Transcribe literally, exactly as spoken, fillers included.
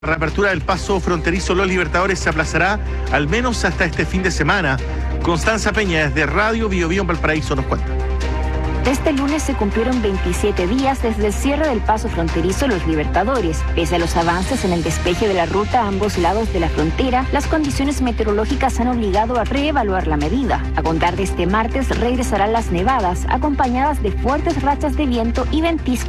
La reapertura del paso fronterizo Los Libertadores se aplazará al menos hasta este fin de semana. Constanza Peña, desde Radio Bio Bio en Valparaíso, nos cuenta. Este lunes se cumplieron veintisiete días desde el cierre del paso fronterizo Los Libertadores. Pese a los avances en el despeje de la ruta a ambos lados de la frontera, las condiciones meteorológicas han obligado a reevaluar la medida. A contar de este martes regresarán las nevadas, acompañadas de fuertes rachas de viento y ventiscas.